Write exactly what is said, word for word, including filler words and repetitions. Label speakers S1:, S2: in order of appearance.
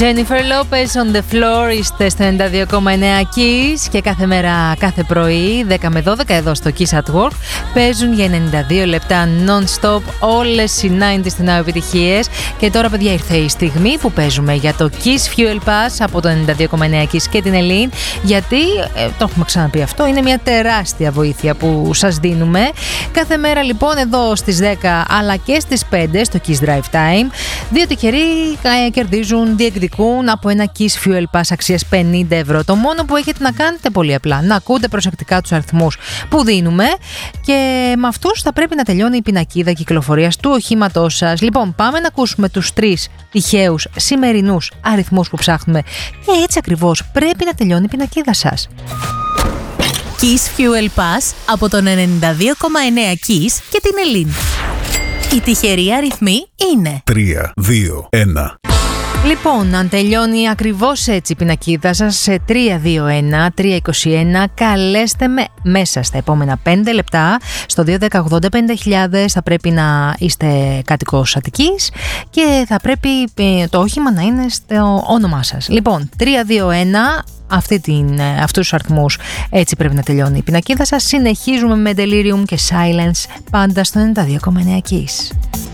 S1: Jennifer Lopez on the floor, είστε στο ενενήντα δύο κόμμα εννέα Kiss και κάθε μέρα, κάθε πρωί, δέκα με δώδεκα εδώ στο Kiss at Work παίζουν για ενενήντα δύο λεπτά non-stop όλες οι ενενήντα στην νέο επιτυχίες. Και τώρα, παιδιά, ήρθε η στιγμή που παίζουμε για το Kiss Fuel Pass από το ενενήντα δύο κόμμα εννέα Kiss και την Ελλήν, γιατί, ε, το έχουμε ξαναπεί αυτό, είναι μια τεράστια βοήθεια που σας δίνουμε. Κάθε μέρα λοιπόν εδώ στις δέκα αλλά και στις πέντε στο Kiss Drive Time, δύο τυχεροί ε, κερδίζουν, διεκδικούν από ένα Kiss Fuel Pass αξίας πενήντα ευρώ. Το μόνο που έχετε να κάνετε πολύ απλά, να ακούτε προσεκτικά τους αριθμούς που δίνουμε και με αυτούς θα πρέπει να τελειώνει η πινακίδα κυκλοφορίας του οχήματός σας. Λοιπόν, πάμε να ακούσουμε τους τρεις τυχαίους σημερινούς αριθμούς που ψάχνουμε και έτσι ακριβώς πρέπει να τελειώνει η πινακίδα σας.
S2: Kiss Fuel Pass από τον ενενήντα δύο κόμμα εννέα Kiss και την Ελλήν. Οι τυχεροί αριθμοί είναι
S3: τρία, δύο, ένα.
S1: Λοιπόν, αν τελειώνει ακριβώς έτσι η πινακίδα σας σε τρία δύο ένα τρία είκοσι ένα, καλέστε με μέσα στα επόμενα πέντε λεπτά στο δύο ένα μηδέν ογδόντα πέντε χιλιάδες. Θα πρέπει να είστε κάτοικος Αττικής και θα πρέπει το όχημα να είναι στο όνομά σας. Λοιπόν, τρία δύο ένα, αυτή την, αυτούς τους αριθμούς, έτσι πρέπει να τελειώνει η πινακίδα σας. Συνεχίζουμε με Delirium και Silence πάντα στο ενενήντα δύο κόμμα εννέα Kiss.